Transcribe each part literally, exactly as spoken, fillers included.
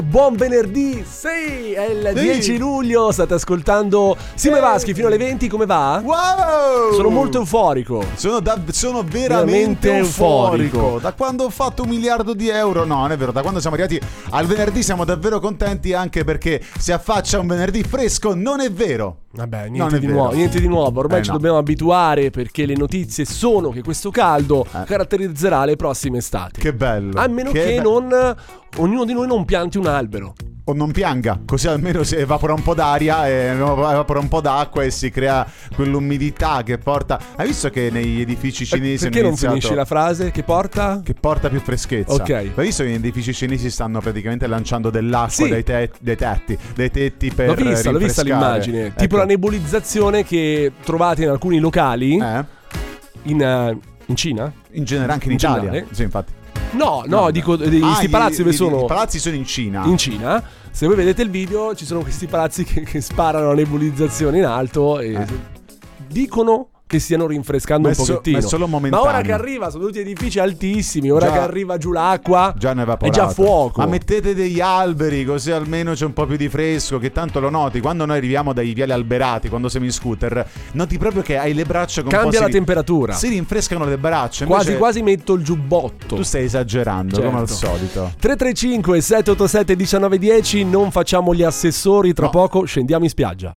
Buon venerdì, sì, è il sì. dieci luglio, state ascoltando Simo e Vaschi fino alle venti, come va? Wow! Sono molto euforico. Sono, da, sono veramente, Veramente euforico. euforico. Da quando ho fatto un miliardo di euro, no, non è vero, da quando siamo arrivati al venerdì siamo davvero contenti, anche perché si affaccia un venerdì fresco, non è vero. Vabbè, Non niente è di vero. nuovo, niente di nuovo. Ormai Eh, ci no. dobbiamo abituare, perché le notizie sono che questo caldo Eh. caratterizzerà le prossime estati. Che bello. A meno che, be- non ognuno di noi non pianti un albero. O non pianga, così almeno si evapora un po' d'aria e evapora un po' d'acqua e si crea quell'umidità che porta. Hai visto che negli edifici cinesi Perché hanno non iniziato... finisci la frase che porta? Che porta più freschezza. Ok. Hai visto che negli edifici cinesi stanno praticamente lanciando dell'acqua Sì. dai, te- dai tetti, dai tetti per L'ho vista, l'ho vista rinfrescare. l'immagine. Ecco. Tipo la nebulizzazione che trovate in alcuni locali Eh? in, eh, in Cina? In genere anche in, In Italia. generale? Sì, infatti. No, no, No, dico beh. di Ah, sti i- palazzi dove i- sono I palazzi sono in Cina. in Cina. Se voi vedete il video, ci sono questi palazzi che, che sparano la nebulizzazione in alto e Eh. dicono che stiano rinfrescando Ma un è so- pochettino. ma è solo Ma momentaneo. ora che arriva, sono tutti edifici altissimi. Ora Già- che arriva giù l'acqua, Già ne è evaporato. già fuoco. Ma mettete degli alberi, così almeno c'è un po' più di fresco. Che tanto lo noti quando noi arriviamo dai viali alberati, quando siamo in scooter, noti proprio che hai le braccia che un po' Cambia si la ri- temperatura. Si rinfrescano le braccia. Quasi invece quasi metto il giubbotto. Tu stai esagerando, Certo. come al solito. tre tre cinque sette otto sette uno nove uno zero. Non facciamo gli assessori. Tra No. poco scendiamo in spiaggia.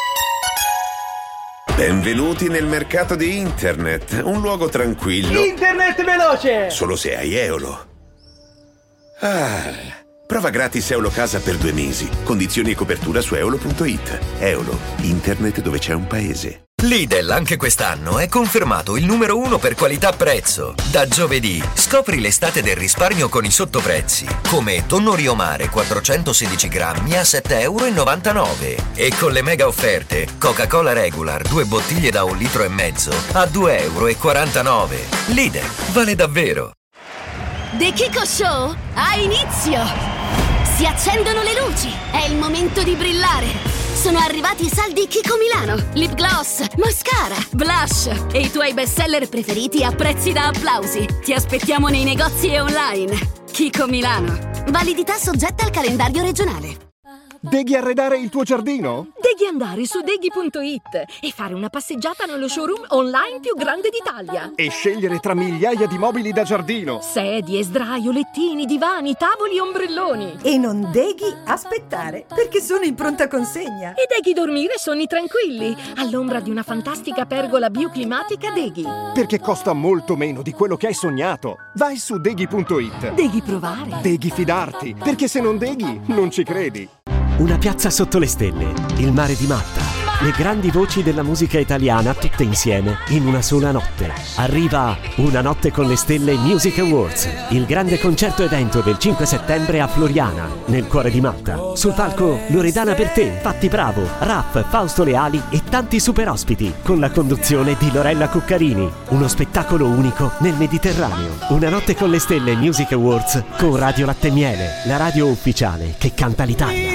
Benvenuti nel mercato di internet, un luogo tranquillo. Internet veloce! Solo se hai Eolo. Ah, prova gratis Eolo Casa per due mesi. Condizioni e copertura su eolo punto it. Eolo, internet dove c'è un paese. Lidl anche quest'anno è confermato il numero uno per qualità-prezzo. Da giovedì scopri l'estate del risparmio con i sottoprezzi, come tonno Rio Mare quattrocentosedici grammi a sette virgola novantanove euro e con le mega offerte Coca-Cola Regular due bottiglie da un litro e mezzo a due virgola quarantanove euro. Lidl vale davvero. The Kiko Show ha inizio! Si accendono le luci, è il momento di brillare! Sono arrivati i saldi Kiko Milano, lip gloss, mascara, blush e i tuoi bestseller preferiti a prezzi da applausi. Ti aspettiamo nei negozi e online. Kiko Milano. Validità soggetta al calendario regionale. Devi arredare il tuo giardino? Devi andare su deghi punto it e fare una passeggiata nello showroom online più grande d'Italia. E scegliere tra migliaia di mobili da giardino. Sedie, sdraio, lettini, divani, tavoli, ombrelloni. E non devi aspettare, perché sono in pronta consegna. E devi dormire sonni tranquilli, all'ombra di una fantastica pergola bioclimatica Deghi. Perché costa molto meno di quello che hai sognato. Vai su deghi punto it. Devi provare. Devi fidarti, perché se non deghi, non ci credi. Una piazza sotto le stelle, il mare di Malta, le grandi voci della musica italiana tutte insieme in una sola notte. Arriva Una notte con le stelle Music Awards, il grande concerto evento del cinque settembre a Floriana, nel cuore di Malta. Sul palco Loredana Bertè, Patti Bravo, Raff, Fausto Leali e tanti super ospiti, con la conduzione di Lorella Cuccarini. Uno spettacolo unico nel Mediterraneo. Una notte con le stelle Music Awards con Radio Latte e Miele, la radio ufficiale che canta l'Italia.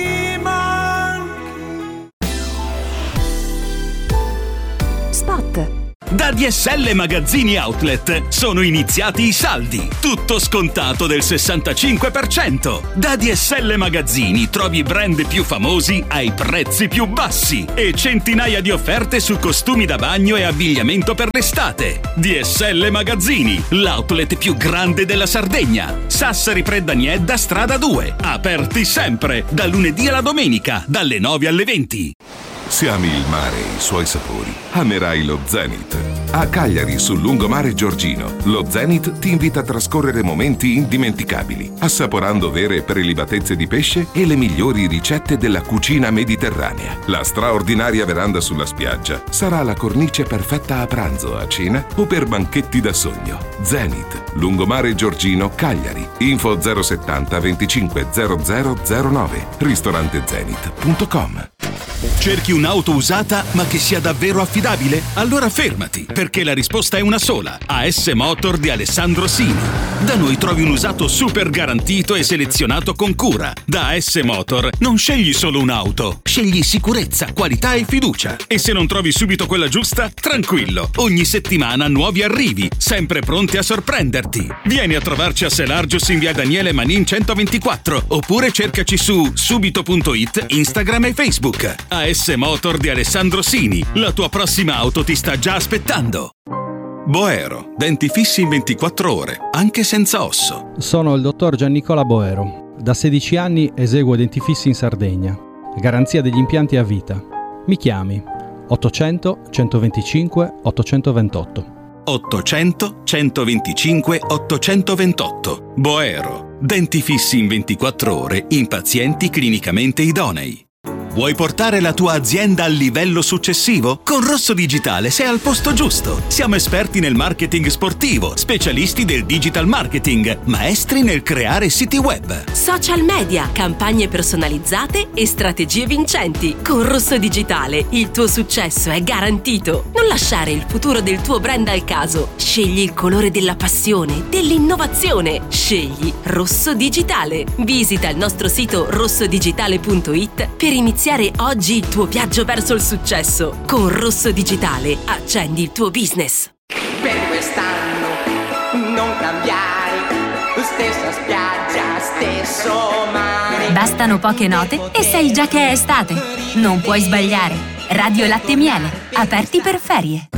Spot. Da D S L Magazzini Outlet sono iniziati i saldi, tutto scontato del sessantacinque per cento. Da D S L Magazzini trovi i brand più famosi ai prezzi più bassi e centinaia di offerte su costumi da bagno e abbigliamento per l'estate. D S L Magazzini, l'outlet più grande della Sardegna. Sassari Preddaniedda strada due, aperti sempre, da lunedì alla domenica, dalle nove alle venti. Se ami il mare e i suoi sapori, amerai lo Zenith. A Cagliari, sul lungomare Giorgino, lo Zenith ti invita a trascorrere momenti indimenticabili, assaporando vere prelibatezze di pesce e le migliori ricette della cucina mediterranea. La straordinaria veranda sulla spiaggia sarà la cornice perfetta a pranzo, a cena o per banchetti da sogno. Zenith, lungomare Giorgino, Cagliari. Info zero settanta venticinque zero zero zero nove, ristorante zenith punto com. Cerchi un'auto usata ma che sia davvero affidabile? Allora fermati, perché la risposta è una sola. A S Motor di Alessandro Sini. Da noi trovi un usato super garantito e selezionato con cura. Da A S Motor non scegli solo un'auto, scegli sicurezza, qualità e fiducia. E se non trovi subito quella giusta, tranquillo, ogni settimana nuovi arrivi, sempre pronti a sorprenderti. Vieni a trovarci a Selargius in via Daniele Manin centoventiquattro, oppure cercaci su subito punto it, Instagram e Facebook. A S Motor di Alessandro Sini, la tua prossima auto ti sta già aspettando. Boero, denti fissi in ventiquattro ore, anche senza osso. Sono il dottor Giannicola Boero. Da sedici anni eseguo denti fissi in Sardegna. Garanzia degli impianti a vita. Mi chiami ottocento centoventicinque ottocentoventotto. ottocento centoventicinque ottocentoventotto. Boero, denti fissi in ventiquattro ore in pazienti clinicamente idonei. Vuoi portare la tua azienda al livello successivo? Con Rosso Digitale sei al posto giusto. Siamo esperti nel marketing sportivo, specialisti del digital marketing, maestri nel creare siti web, social media, campagne personalizzate e strategie vincenti. Con Rosso Digitale il tuo successo è garantito. Non lasciare il futuro del tuo brand al caso. Scegli il colore della passione, dell'innovazione. Scegli Rosso Digitale. Visita il nostro sito rosso digitale punto it per iniziare oggi il tuo viaggio verso il successo. Con Rosso Digitale accendi il tuo business. Per quest'anno non cambiare, stessa spiaggia, stesso mare. Bastano poche note e sai già che è estate. Non puoi sbagliare. Radio Latte Miele, aperti per ferie.